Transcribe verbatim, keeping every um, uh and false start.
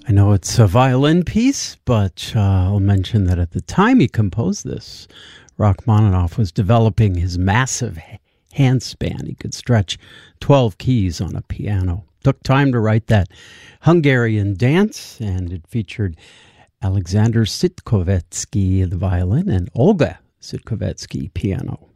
I know it's a violin piece, but uh, I'll mention that at the time he composed this, Rachmaninoff was developing his massive hand span. He could stretch twelve keys on a piano. Took time to write that Hungarian dance, and it featured Alexander Sitkovetsky, the violin, and Olga Sitkovetsky, piano.